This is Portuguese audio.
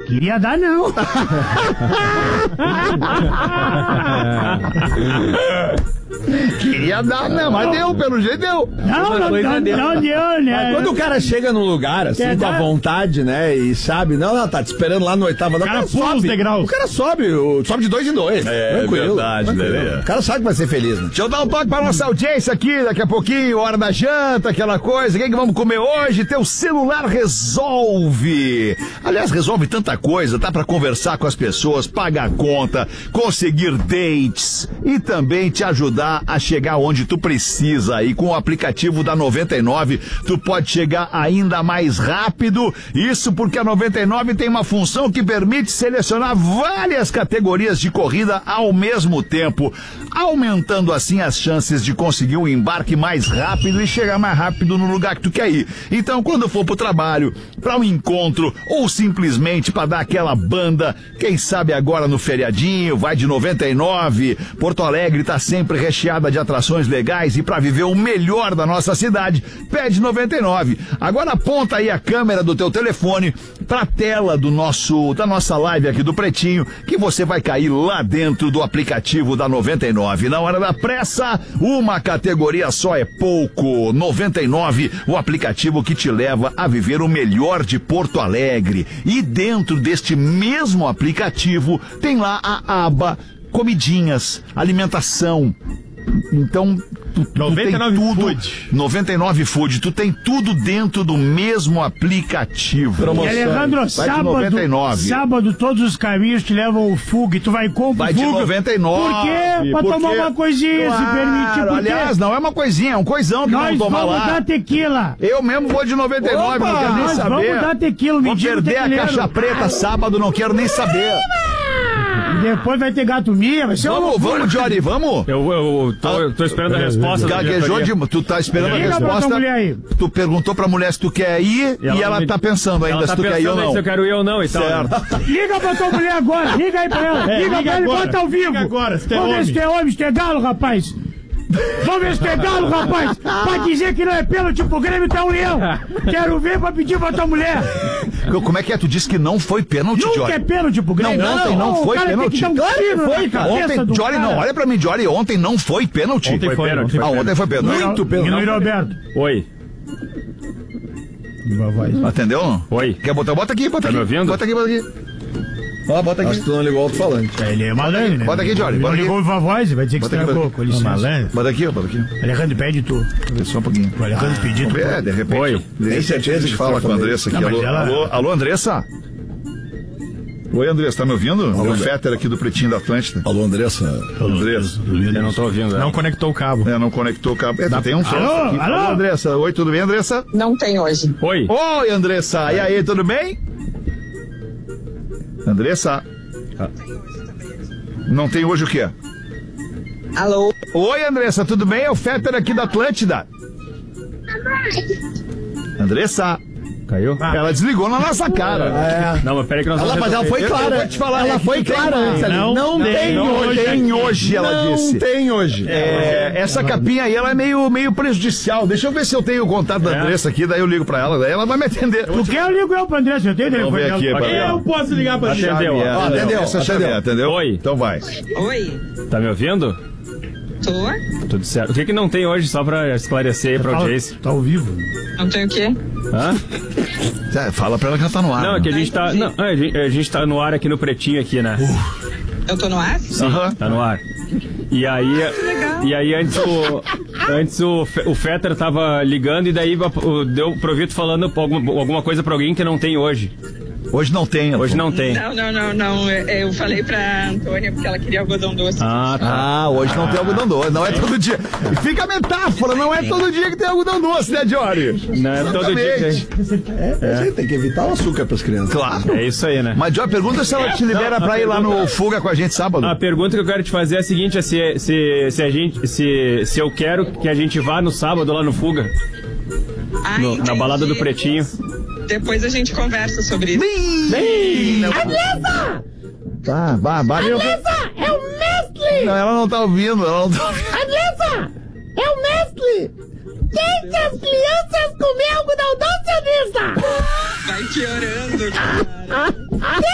Queria dar, não. Queria dar, né? Mas deu, pelo jeito deu. Não deu, né? Quando o cara chega num lugar assim, com a vontade, né? E sabe, não, tá te esperando lá no oitavo andar. O cara pula os degraus. O cara sobe de 2 em 2. Tranquilo. Verdade, tranquilo. O cara sabe que vai ser feliz, né? Deixa eu dar um toque pra nossa audiência aqui, daqui a pouquinho, hora da janta, aquela coisa. O que vamos comer hoje? Teu celular resolve. Aliás, resolve tanta coisa, tá pra conversar com as pessoas, pagar conta, conseguir dates e também te ajudar a chegar onde tu precisa. E com o aplicativo da 99, tu pode chegar ainda mais rápido. Isso porque a 99 tem uma função que permite selecionar várias categorias de corrida ao mesmo tempo, aumentando assim as chances de conseguir um embarque mais rápido e chegar mais rápido no lugar que tu quer ir. Então, quando for pro trabalho, pra um encontro ou simplesmente pra dar aquela banda, quem sabe agora no feriadinho, vai de 99. Porto Alegre tá sempre recheada de atrações legais e pra viver o melhor da nossa cidade, pede 99. Agora aponta aí a câmera do teu telefone pra tela da nossa live aqui do Pretinho, que você vai cair lá dentro do aplicativo da 99. Na hora da pressa, uma categoria só é pouco. 99, o aplicativo que te leva a viver o melhor de Porto Alegre. E dentro deste mesmo aplicativo tem lá a aba comidinhas, alimentação. Então, tu 99 tem tudo. Food. 99 Food, tu tem tudo dentro do mesmo aplicativo. E Alejandro, sábado todos os caminhos te levam ao Fuga e tu vai com o Fuga. Vai de 99. Por quê? Pra tomar uma coisinha, se permitir. Por aliás, não é uma coisinha, é um coisão que vamos tomar lá. Nós vamos dar tequila. Eu mesmo vou de 99, não quero nem saber. Vamos dar tequila, vou perder a caixa preta sábado, não quero nem saber. E depois vai ter gato minha, vai ser Vamos, Jory, vamos? Eu tô esperando a resposta. Gaguejou tu tá esperando a resposta. Tu perguntou pra mulher se tu quer ir e ela tá pensando ainda se tu quer ir ou não. Se eu quero ir ou não e tal. Certo. Liga pra tua mulher agora, liga aí pra ela. Liga pra ela e bota ao vivo. Vamos ver se tem homem, se tem galo, rapaz. Vamos ver se tem galo, rapaz. Pra dizer que não é pênalti pro Grêmio, tá um leão. Quero ver pra pedir pra tua mulher. Como é que é? Tu disse que não foi pênalti, Jory? Nunca é pênalti pro Grêmio. Não foi pênalti. Claro que foi, cara. Ontem, Jory, não, olha pra mim, Jory, ontem não foi pênalti. Ontem foi pênalti. Ontem foi pênalti. Muito pênalti. E no Roberto. Oi. Atendeu? Oi. Quer botar? Bota aqui, bota aqui. Tá me ouvindo? Bota aqui. Ó, bota aqui. Acho que tu não ligou o alto-falante. Ele é malandro, né? Bota aqui, Jory. Não ligou a voz, vai dizer que estragou. Com licença. Malandro. Bota aqui. Alejandro, pede tu. Só um pouquinho. O Alejandro pediu tu. De repente. Oi. Tem certeza que fala com a Andressa aqui. Alô, Andressa? Oi, Andressa, tá me ouvindo? É o Fetter aqui do Pretinho da Atlântida. Alô, Andressa. Andressa. Eu não tô ouvindo. Não conectou o cabo. Não conectou o cabo. Tem um Fetter aqui. Alô, Andressa. Oi, tudo bem, Andressa? Não tem hoje. Oi. Oi, Andressa. E aí, tudo bem? Andressa? Não tem hoje o quê? Alô? Oi, Andressa, tudo bem? É o Fetter aqui da Atlântida. Andressa? Caiu? Ela desligou na nossa cara. Não, mas peraí que nós vamos... Mas ela foi clara. Eu vou te falar, ela foi clara antes ali. Não tem hoje, ela disse. Não tem hoje. Essa capinha aí, ela é meio prejudicial. Deixa eu ver se eu tenho o contato da Andressa aqui, daí eu ligo pra ela, daí ela vai me atender. Tu quer, eu ligo eu pra Andressa, eu tenho telefone Vamos ver aqui, dela. eu posso ligar pra ti. Atendeu? Oi. Então vai. Oi? Tá me ouvindo? Tô? Tudo certo. O que não tem hoje, só pra esclarecer aí pra audiência? Tá ao vivo. Não tem o quê? Hã? Fala pra ela que ela tá no ar. Não, é que a gente tá... Não, a gente tá no ar aqui no Pretinho aqui, né? Eu tô no ar? Sim, tá no ar. E aí antes o Fetter tava ligando e daí deu pro Vitor falando alguma coisa pra alguém que não tem hoje. Hoje não tem. Hoje não tem. Não. Eu falei pra Antônia porque ela queria algodão doce. Hoje não tem algodão doce. Não é todo dia. Fica a metáfora, não é todo dia que tem algodão doce, né, Jory? Não é todo dia. Tem que evitar o açúcar pras crianças. Claro. É isso aí, né? Mas, Jory, pergunta se ela te libera pra ir lá no Fuga com a gente sábado. A pergunta que eu quero te fazer é a seguinte: se eu quero que a gente vá no sábado lá no Fuga. Na balada do Pretinho. Depois a gente conversa sobre isso. Andressa! Vai. Andressa! É o Mestre! Não, ela não tá ouvindo. Andressa! É o Mestre! Deixa as crianças comer algodão doce, Andressa! Vai piorando, cara.